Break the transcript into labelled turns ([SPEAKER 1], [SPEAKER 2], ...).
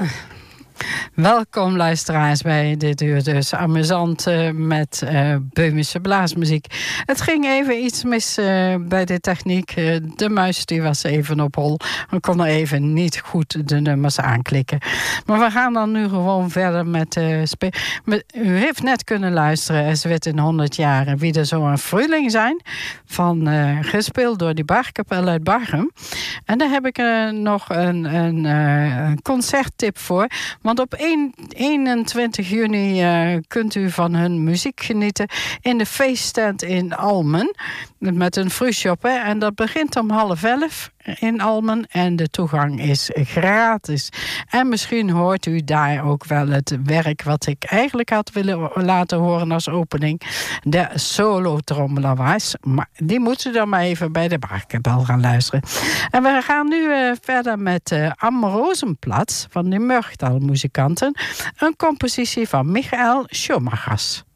[SPEAKER 1] Welkom luisteraars bij dit uur dus amusant met Beumische blaasmuziek. Het ging even iets mis bij de techniek. De muis die was even op hol. We konden even niet goed de nummers aanklikken. Maar we gaan dan nu gewoon verder met u heeft net kunnen luisteren Es wird in 100 jaar wie er zo een Frühling zijn. Gespeeld door die Bachkapel uit Barchem. En daar heb ik nog een concerttip voor. Want op 21 juni kunt u van hun muziek genieten in de feesttent in Almen. Met een frühshop. En dat begint om 10:30 in Almen. En de toegang is gratis. En misschien hoort u daar ook wel het werk wat ik eigenlijk had willen laten horen als opening. De solo-trommelaars. Maar die moeten dan maar even bij de Bachkapel gaan luisteren. En we gaan nu verder met Am Rosenplatz van de Murchtal-muzikanten. Een compositie van Michael Schomachers.